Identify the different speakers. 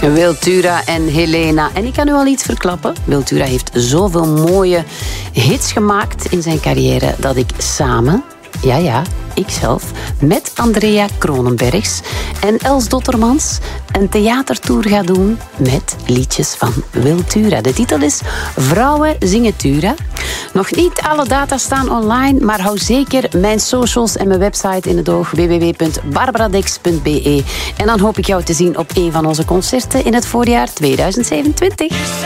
Speaker 1: Wiltura en Helena. En ik kan u al iets verklappen. Wiltura heeft zoveel mooie hits gemaakt in zijn carrière dat ik samen, ikzelf, met Andrea Kronenbergs en Els Dottermans een theatertour ga doen met liedjes van Wiltura. De titel is Vrouwen zingen Tura. Nog niet alle data staan online, maar hou zeker mijn socials en mijn website in het oog, www.barbaradex.be. En dan hoop ik jou te zien op een van onze concerten in het voorjaar 2027.